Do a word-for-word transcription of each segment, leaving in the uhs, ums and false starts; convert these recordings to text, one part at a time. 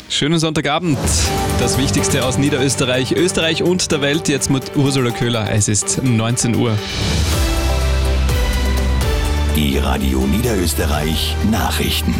Schönen Sonntagabend. Das Wichtigste aus Niederösterreich, Österreich und der Welt jetzt mit Ursula Köhler. Es ist neunzehn Uhr. Die Radio Niederösterreich Nachrichten.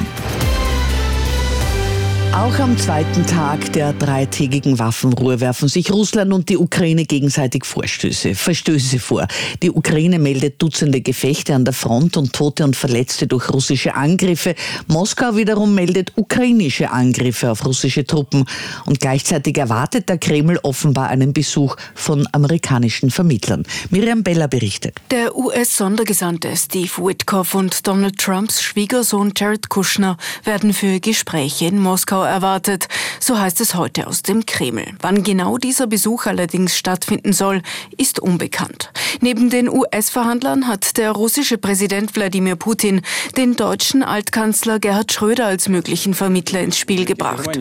Auch am zweiten Tag der dreitägigen Waffenruhe werfen sich Russland und die Ukraine gegenseitig Vorstöße, Verstöße vor. Die Ukraine meldet Dutzende Gefechte an der Front und Tote und Verletzte durch russische Angriffe. Moskau wiederum meldet ukrainische Angriffe auf russische Truppen. Und gleichzeitig erwartet der Kreml offenbar einen Besuch von amerikanischen Vermittlern. Miriam Beller berichtet. Der U S-Sondergesandte Steve Witkoff und Donald Trumps Schwiegersohn Jared Kushner werden für Gespräche in Moskau erwartet. So heißt es heute aus dem Kreml. Wann genau dieser Besuch allerdings stattfinden soll, ist unbekannt. Neben den U S-Verhandlern hat der russische Präsident Wladimir Putin den deutschen Altkanzler Gerhard Schröder als möglichen Vermittler ins Spiel gebracht.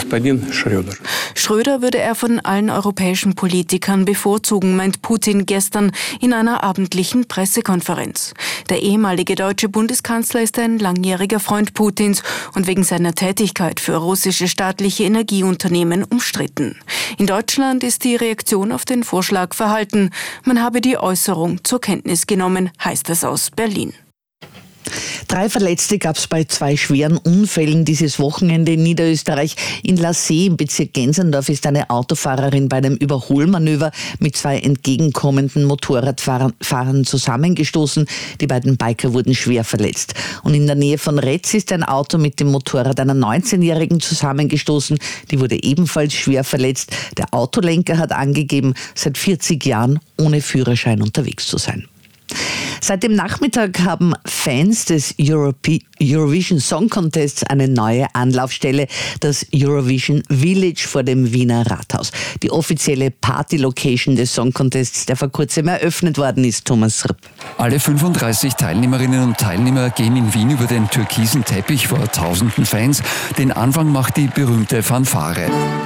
Schröder würde er von allen europäischen Politikern bevorzugen, meint Putin gestern in einer abendlichen Pressekonferenz. Der ehemalige deutsche Bundeskanzler ist ein langjähriger Freund Putins und wegen seiner Tätigkeit für russische staatliche Energieunternehmen umstritten. In Deutschland ist die Reaktion auf den Vorschlag verhalten. Man habe die Äußerung zur Kenntnis genommen, heißt es aus Berlin. Drei Verletzte gab es bei zwei schweren Unfällen dieses Wochenende in Niederösterreich. In Lassee im Bezirk Gensendorf ist eine Autofahrerin bei einem Überholmanöver mit zwei entgegenkommenden Motorradfahrern zusammengestoßen. Die beiden Biker wurden schwer verletzt. Und in der Nähe von Retz ist ein Auto mit dem Motorrad einer neunzehnjährigen zusammengestoßen. Die wurde ebenfalls schwer verletzt. Der Autolenker hat angegeben, seit vierzig Jahren ohne Führerschein unterwegs zu sein. Seit dem Nachmittag haben Fans des Europe- Eurovision Song Contests eine neue Anlaufstelle, das Eurovision Village vor dem Wiener Rathaus. Die offizielle Party-Location des Song Contests, der vor kurzem eröffnet worden ist. Thomas Ripp. Alle fünfunddreißig Teilnehmerinnen und Teilnehmer gehen in Wien über den türkisen Teppich vor tausenden Fans. Den Anfang macht die berühmte Fanfare.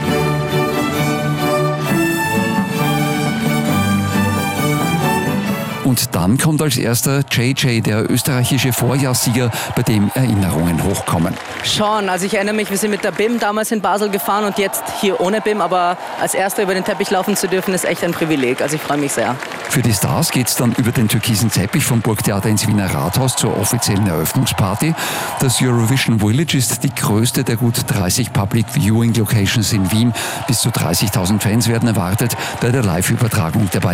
Und dann kommt als erster J J, der österreichische Vorjahrssieger, bei dem Erinnerungen hochkommen. Schon, also ich erinnere mich, wir sind mit der B I M damals in Basel gefahren und jetzt hier ohne B I M, aber als erster über den Teppich laufen zu dürfen, ist echt ein Privileg, also ich freue mich sehr. Für die Stars geht es dann über den türkisen Teppich vom Burgtheater ins Wiener Rathaus zur offiziellen Eröffnungsparty. Das Eurovision Village ist die größte der gut dreißig Public Viewing Locations in Wien. Bis zu dreißigtausend Fans werden erwartet bei der Live-Übertragung der beiden